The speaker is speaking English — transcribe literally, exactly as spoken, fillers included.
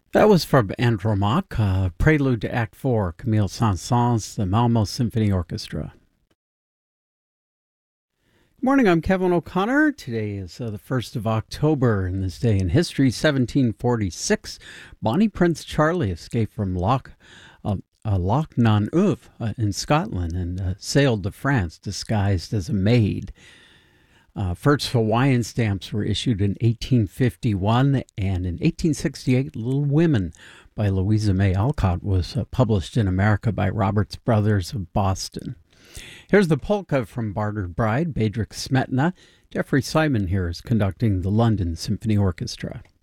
That was from Andromaque, uh, Prelude to Act four, Camille Saint-Saëns, the Malmo Symphony Orchestra. Good morning, I'm Kevin O'Connor. Today is uh, the first of October, and this day in history, seventeen forty-six. Bonnie Prince Charlie escaped from Loch, uh, uh, Loch nan Uve uh, in Scotland and uh, sailed to France disguised as a maid. Uh, first Hawaiian stamps were issued in eighteen fifty-one, and in eighteen sixty-eight, Little Women by Louisa May Alcott was uh, published in America by Roberts Brothers of Boston. Here's the polka from Bartered Bride, Bedřich Smetana. Jeffrey Simon here is conducting the London Symphony Orchestra.